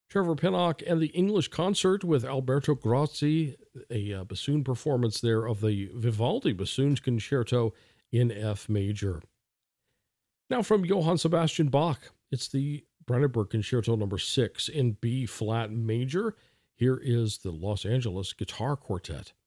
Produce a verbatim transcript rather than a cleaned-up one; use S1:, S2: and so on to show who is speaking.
S1: Trevor Pinnock and the English Concert with Alberto Grozzi, a uh, bassoon performance there of the Vivaldi Bassoons Concerto in F major. Now from Johann Sebastian Bach, it's the Brandenburg Concerto number six in B flat major. Here is the Los Angeles Guitar Quartet.